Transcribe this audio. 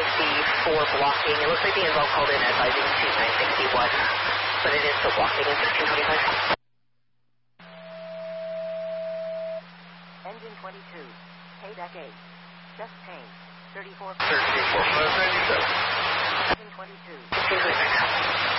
safety for blocking. It looks like the involved called in advising 2961, but it is still blocking in 1625. Engine 22, Haydeck 8, chest pain, 34. 34, 597. Engine 22.